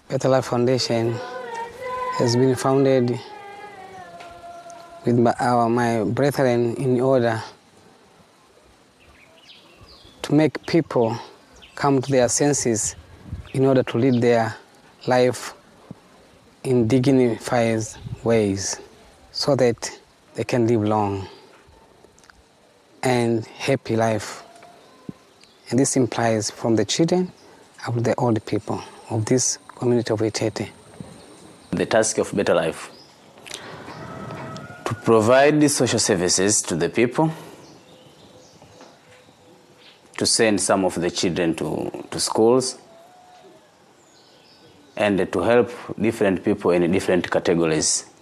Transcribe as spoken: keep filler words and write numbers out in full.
Better Life Foundation has been founded with my, our, my brethren in order to make people come to their senses in order to lead their life in dignified ways so that they can live long and happy life. And this implies from the children up to the old people of this community of Itete. The task of Better Life, to provide social services to the people, to send some of the children to, to schools, and to help different people in different categories.